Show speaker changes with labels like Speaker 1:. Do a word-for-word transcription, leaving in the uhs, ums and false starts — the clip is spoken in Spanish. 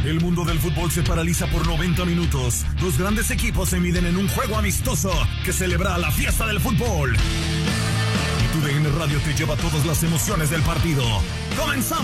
Speaker 1: El mundo del fútbol se paraliza por noventa minutos. Los grandes equipos se miden en un juego amistoso que celebra la fiesta del fútbol. Y tu D N Radio te lleva todas las emociones del partido. ¡Comenzamos!